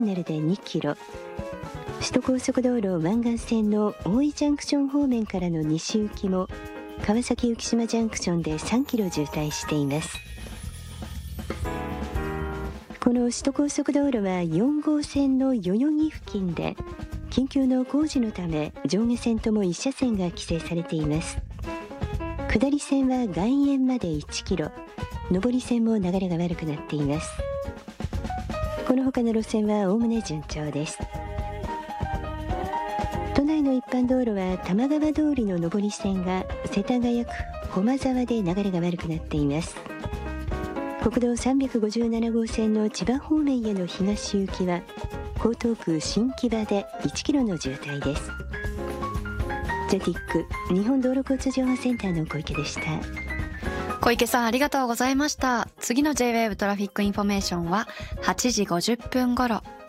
ネルで2キロ、首都高速道路湾岸線の大井ジャンクション方面からの西行きも川崎浮島ジャンクションで3キロ渋滞しています。この首都高速道路は4号線の代々木付近で緊急の工事のため上下線とも1車線が規制されています。下り線は外苑まで1キロ、上り線も流れが悪くなっています。この他の路線はおおむね順調です。都内の一般道路は玉川通りの上り線が世田谷区駒沢で流れが悪くなっています。国道357号線の千葉方面への東行きは江東区新木場で1キロの渋滞です。ジェティック日本道路交通情報センターの小池でした。 小池さんありがとうございました。次の J-WAVE トラフィックインフォメーションは8時50分頃。